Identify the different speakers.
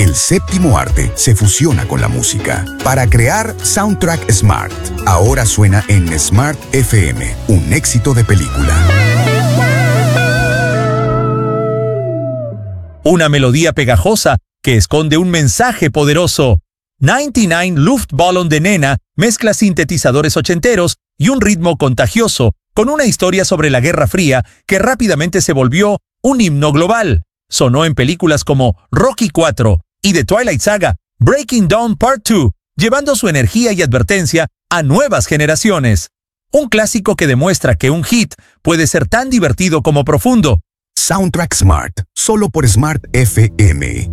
Speaker 1: El séptimo arte se fusiona con la música para crear Soundtrack Smart. Ahora suena en Smart FM, un éxito de película.
Speaker 2: Una melodía pegajosa que esconde un mensaje poderoso. 99 Luftballon de Nena mezcla sintetizadores ochenteros y un ritmo contagioso con una historia sobre la Guerra Fría que rápidamente se volvió un himno global. Sonó en películas como Rocky IV y The Twilight Saga, Breaking Dawn Part 2, llevando su energía y advertencia a nuevas generaciones. Un clásico que demuestra que un hit puede ser tan divertido como profundo.
Speaker 1: Soundtrack Smart, solo por Smart FM.